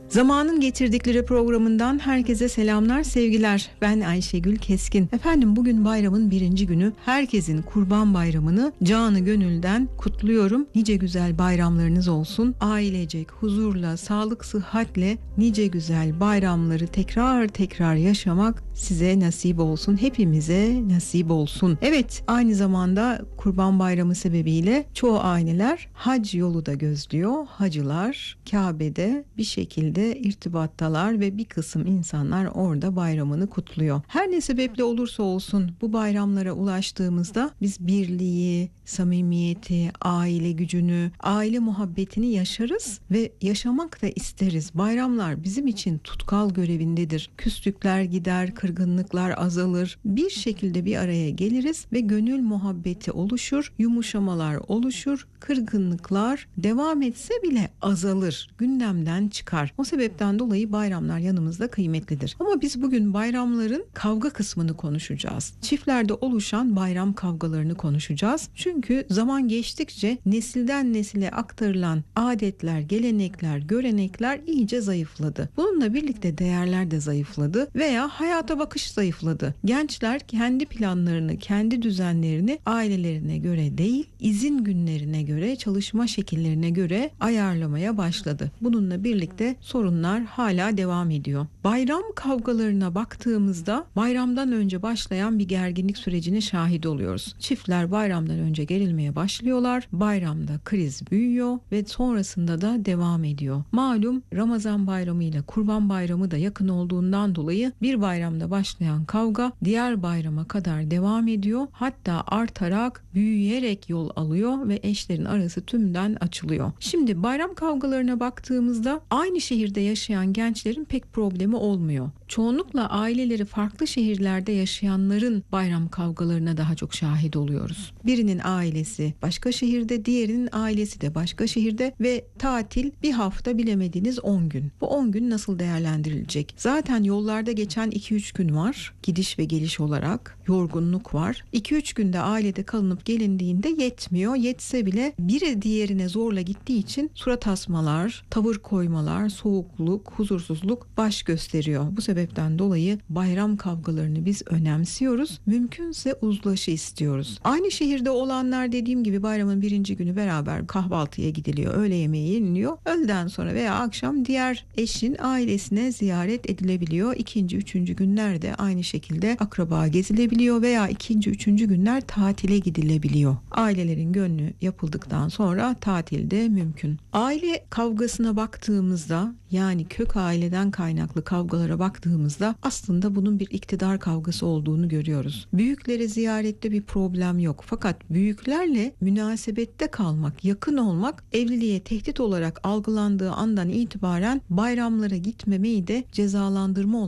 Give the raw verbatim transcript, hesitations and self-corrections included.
Zamanın Getirdikleri programından herkese selamlar, sevgiler. Ben Ayşegül Keskin. Efendim bugün bayramın birinci günü. Herkesin Kurban Bayramı'nı canı gönülden kutluyorum. Nice güzel bayramlarınız olsun. Ailecek, huzurla, sağlık, sıhhatle nice güzel bayramları tekrar tekrar yaşamak size nasip olsun. Hepimize nasip olsun. Evet, aynı zamanda Kurban Bayramı sebebiyle çoğu aileler hac yolu da gözlüyor. Hacılar Kabe'de bir şekilde irtibattalar ve bir kısım insanlar orada bayramını kutluyor. Her ne sebeple olursa olsun bu bayramlara ulaştığımızda biz birliği, samimiyeti, aile gücünü, aile muhabbetini yaşarız ve yaşamak da isteriz. Bayramlar bizim için tutkal görevindedir. Küslükler gider, kırgınlıklar azalır. Bir şekilde bir araya geliriz ve gönül muhabbeti oluşur, yumuşamalar oluşur, kırgınlıklar devam etse bile azalır, gündemden çıkar. O sebepten dolayı bayramlar yanımızda kıymetlidir. Ama biz bugün bayramların kavga kısmını konuşacağız. Çiftlerde oluşan bayram kavgalarını konuşacağız. Çünkü zaman geçtikçe nesilden nesile aktarılan adetler, gelenekler, görenekler iyice zayıfladı. Bununla birlikte değerler de zayıfladı veya hayata bakış zayıfladı. Gençler kendi planlarını, kendi düzenlerini ailelerine göre değil, izin günlerine göre, çalışma şekillerine göre ayarlamaya başladı. Bununla birlikte sorunlar hala devam ediyor. Bayram kavgalarına baktığımızda bayramdan önce başlayan bir gerginlik sürecine şahit oluyoruz. Çiftler bayramdan önce gerilmeye başlıyorlar. Bayramda kriz büyüyor ve sonrasında da devam ediyor. Malum Ramazan bayramı ile Kurban bayramı da yakın olduğundan dolayı bir bayramda başlayan kavga diğer bayrama kadar devam ediyor. Hatta artarak, büyüyerek yol alıyor ve eşlerin arası tümden açılıyor. Şimdi bayram kavgalarına baktığımızda aynı şehirde yaşayan gençlerin pek problemi olmuyor. Çoğunlukla aileleri farklı şehirlerde yaşayanların bayram kavgalarına daha çok şahit oluyoruz. Birinin ailesi başka şehirde, diğerinin ailesi de başka şehirde ve tatil bir hafta, bilemediğiniz on gün. Bu on gün nasıl değerlendirilecek? Zaten yollarda geçen iki üç gün var. Gidiş ve geliş olarak yorgunluk var. iki üç günde ailede kalınıp gelindiğinde yetmiyor. Yetse bile biri diğerine zorla gittiği için surat asmalar, tavır koymalar, soğukluk, huzursuzluk baş gösteriyor. Bu sebepten dolayı bayram kavgalarını biz önemsiyoruz. Mümkünse uzlaşı istiyoruz. Aynı şehirde olanlar, dediğim gibi, bayramın birinci günü beraber kahvaltıya gidiliyor. Öğle yemeği yeniliyor. Öğleden sonra veya akşam diğer eşin ailesine ziyaret edilebiliyor. İkinci, üçüncü günlerde aynı şekilde akraba gezilebiliyor veya ikinci, üçüncü günler tatile gidilebiliyor. Ailelerin gönlü yapıldıktan sonra tatilde mümkün. Aile kavgasına baktığımızda, yani kök aileden kaynaklı kavgalara baktığımızda aslında bunun bir iktidar kavgası olduğunu görüyoruz. Büyüklere ziyarette bir problem yok. Fakat büyüklerle münasebette kalmak, yakın olmak evliliğe tehdit olarak algılandığı andan itibaren bayramlara gitmemeyi de cezalandırma olarak